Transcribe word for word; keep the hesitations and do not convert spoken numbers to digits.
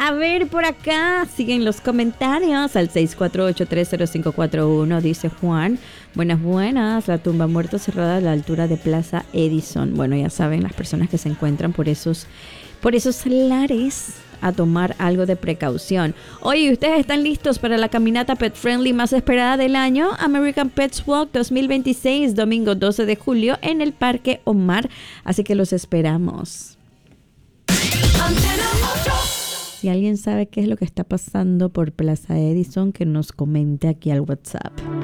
A ver, por acá siguen los comentarios al seis cuatro ocho, tres cero cinco cuatro uno. Dice Juan, buenas, buenas. La tumba muerto cerrada a la altura de Plaza Edison. Bueno, ya saben, las personas que se encuentran por esos, por esos lares, a tomar algo de precaución. Oye, ¿ustedes están listos para la caminata pet friendly más esperada del año? American Pets Walk dos mil veintiséis, domingo doce de julio en el Parque Omar. Así que los esperamos. Si alguien sabe qué es lo que está pasando por Plaza Edison, que nos comente aquí al WhatsApp.